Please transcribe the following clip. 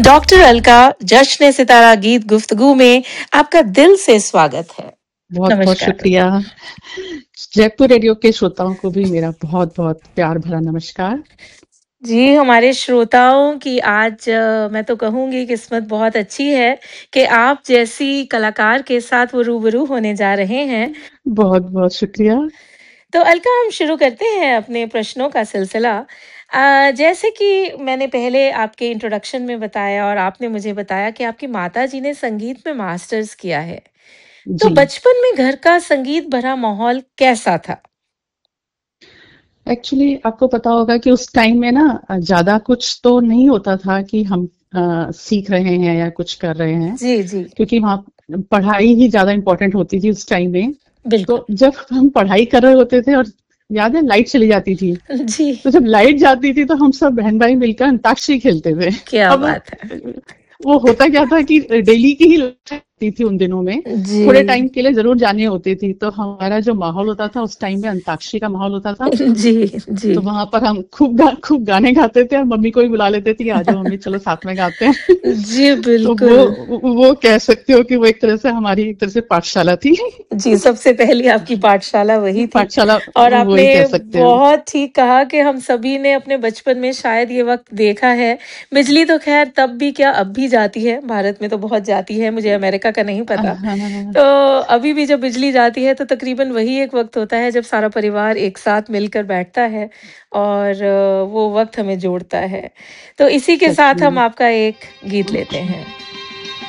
Doctor Alka जश्न सितारा गीत गुफ्तगू में आपका दिल से स्वागत है। बहुत बहुत नमस्कार। शुक्रिया। जयपुर रेडियो के श्रोताओं को भी मेरा बहुत बहुत प्यार भरा नमस्कार। जी, हमारे श्रोताओं की आज मैं तो कहूँगी किस्मत बहुत अच्छी है कि आप जैसी कलाकार के साथ वो रूबरू होने जा रहे हैं। बहुत बहुत शुक्रिया। तो अलका, हम शुरू करते हैं अपने प्रश्नों का सिलसिला। जैसे कि मैंने पहले आपके इंट्रोडक्शन में बताया और आपने मुझे बताया कि आपकी माताजी ने संगीत में मास्टर्स किया है। तो जी, बचपन में घर का संगीत भरा माहौल कैसा था? एक्चुअली आपको पता होगा कि उस टाइम में ना ज़्यादा कुछ तो नहीं होता था कि हम सीख रहे हैं या कुछ कर रहे हैं, जी, जी। क्योंकि वहाँ पढ़ाई ही ज़्यादा इम्पोर्टेंट होती थी उस टाइम में। बिल्कुल। तो जब हम पढ़ाई कर रहे होते थे और याद है लाइट चली जाती थी, जी, तो जब लाइट जाती थी तो हम सब बहन-भाई मिलकर अंताक्षरी खेलते थे। क्या अब बात है! वो होता क्या था कि डेली की ही लगती थी उन दिनों में, थोड़े जी। टाइम के लिए ज़रूर जानी होती थी, तो हमारा जो माहौल होता था उस टाइम में अंताक्षरी का माहौल होता था। जी, जी। तो वहाँ पर हम खूब गाने गाते थे और मम्मी को भी बुला लेते थे कि आ जाओ मम्मी चलो साथ में गाते हैं। जी, तो बिल्कुल। वो कह सकते हो कि वो एक तरह से हमारी एक तरह से पाठशाला थी। जी, सबसे पहली आपकी पाठशाला वही थी पाठशाला और वो ही आपने कह सकते हो। बहुत ठीक कहा कि हम सभी ने अपने बचपन में शायद ये वक़्त देखा है। बिजली तो ख़ैर तब भी क्या अब भी जाती है, भारत में तो बहुत जाती है, मुझे अमेरिका का नहीं पता। हाँ, तो अभी भी जब बिजली जाती है तो तकरीबन वही एक वक़्त होता है जब सारा परिवार एक साथ मिलकर बैठता है और वो वक़्त हमें जोड़ता है। तो इसी के सच साथ हम में। आपका एक गीत लेते हैं।